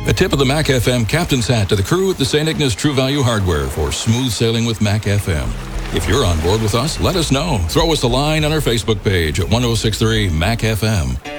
A tip of the Mac FM captain's hat to the crew at the St. Ignace True Value Hardware for smooth sailing with Mac FM. If you're on board with us, let us know. Throw us a line on our Facebook page at 1063 Mac FM.